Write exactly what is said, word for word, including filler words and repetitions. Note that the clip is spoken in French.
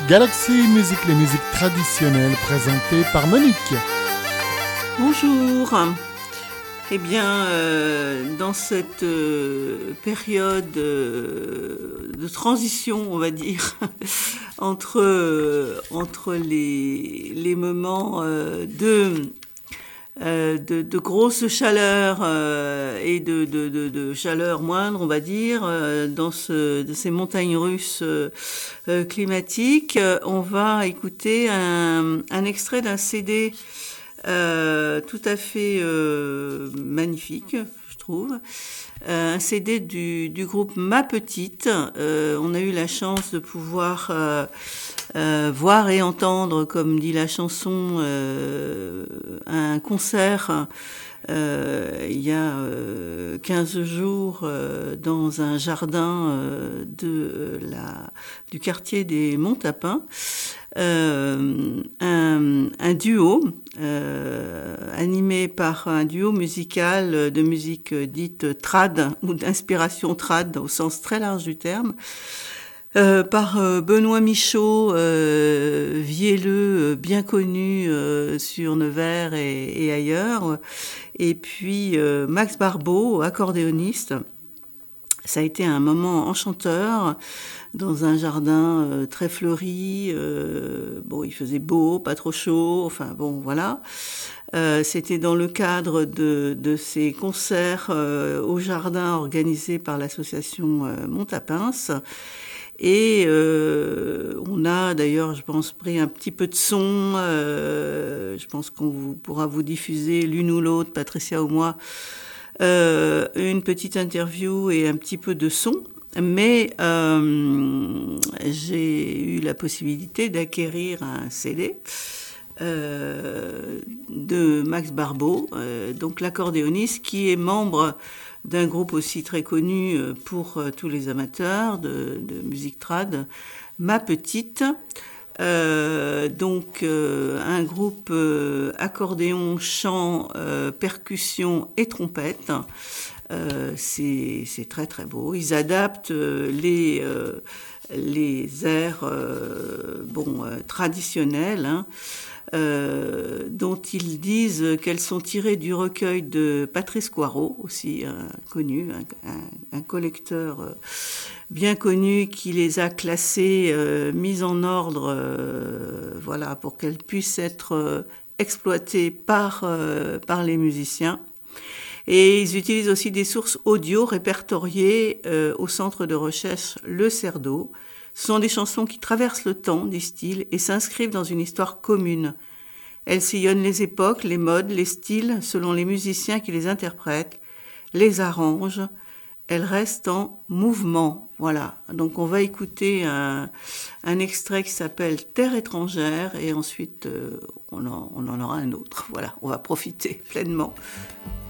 Galaxy Musique, les musiques traditionnelles présentées par Monique. Bonjour. Eh bien, euh, dans cette euh, période euh, de transition, on va dire, entre, euh, entre les, les moments euh, de, euh, de, de grosse chaleur euh, et de, de, de, de chaleur moindre, on va dire, euh, dans ce, de ces montagnes russes euh, euh, climatiques, on va écouter un, un extrait d'un C D Euh, tout à fait euh, magnifique, je trouve. Euh, un C D du, du groupe Ma Petite. Euh, on a eu la chance de pouvoir euh, euh, voir et entendre, comme dit la chanson, euh, un concert euh, il y a euh, quinze jours euh, dans un jardin euh, de la, du quartier des Monts-Tapins. Euh, un, un duo euh, animé par un duo musical de musique dite trad ou d'inspiration trad au sens très large du terme, euh, par euh, Benoît Michaud, euh, vielleux, bien connu euh, sur Nevers et, et ailleurs, et puis euh, Max Barbeau, accordéoniste. Ça a été un moment enchanteur dans un jardin euh, très fleuri. Euh, bon, il faisait beau, pas trop chaud. Enfin bon, voilà. Euh, c'était dans le cadre de, de ces concerts euh, au jardin organisés par l'association euh, Montapins. Et euh, on a d'ailleurs, je pense, pris un petit peu de son. Euh, je pense qu'on vous, pourra vous diffuser l'une ou l'autre, Patricia ou moi, euh, une petite interview et un petit peu de son. Mais euh, j'ai eu la possibilité d'acquérir un C D euh, de Max Barbeau, euh, donc l'accordéoniste qui est membre d'un groupe aussi très connu pour euh, tous les amateurs de, de musique trad, Ma Petite. Euh, donc euh, un groupe euh, accordéon, chant, euh, percussion et trompette. Euh, c'est, c'est très très beau. Ils adaptent euh, les, euh, les airs euh, bon, euh, traditionnels, hein, euh, dont ils disent qu'elles sont tirées du recueil de Patrice Coirot, aussi euh, connu, un, un, un collecteur euh, bien connu qui les a classées, euh, mises en ordre, euh, voilà, pour qu'elles puissent être euh, exploitées par, euh, par les musiciens. Et ils utilisent aussi des sources audio répertoriées euh, au centre de recherche Le Cerdo. Ce sont des chansons qui traversent le temps, disent-ils, et s'inscrivent dans une histoire commune. Elles sillonnent les époques, les modes, les styles, selon les musiciens qui les interprètent, les arrangent. Elles restent en mouvement. Voilà. Donc on va écouter un, un extrait qui s'appelle Terre étrangère et ensuite euh, on, en, on en aura un autre. Voilà. On va profiter pleinement.